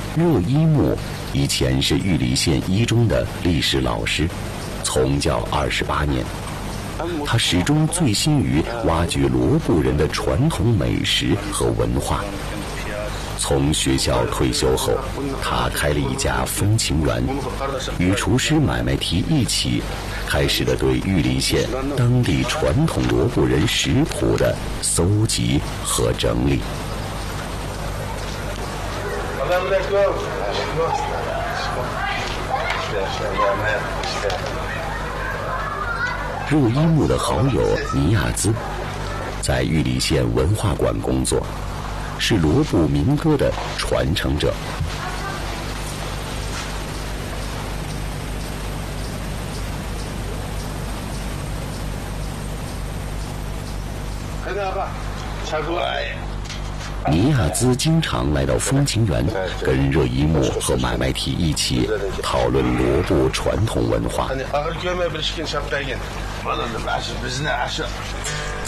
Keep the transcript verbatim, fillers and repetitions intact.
热依木以前是玉里县一中的历史老师，从教二十八年。他始终醉心于挖掘罗布人的传统美食和文化。从学校退休后，他开了一家风情园，与厨师买卖提一起，开始了对玉里县当地传统罗布人食谱的搜集和整理。热依木的好友尼亚兹在玉里县文化馆工作，是罗布民歌的传承者。尼亚兹经常来到风情园，跟热依木和买卖提一起讨论罗布传统文化。